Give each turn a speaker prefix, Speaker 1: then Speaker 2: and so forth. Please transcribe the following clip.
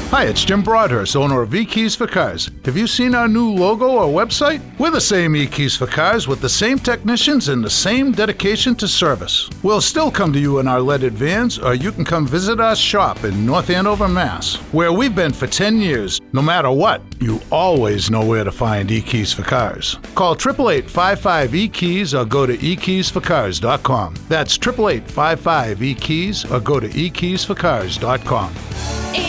Speaker 1: Hi, it's Jim Broadhurst, owner of E-Keys for Cars. Have you seen our new logo or website? We're the same E-Keys for Cars with the same technicians and the same dedication to service. We'll still come to you in our leaded vans, or you can come visit our shop in North Andover, Mass, where we've been for 10 years. No matter what, you always know where to find E-Keys for Cars. Call 888-55-E-KEYS or go to ekeysforcars.com. That's 888-55-E-KEYS or go to ekeysforcars.com.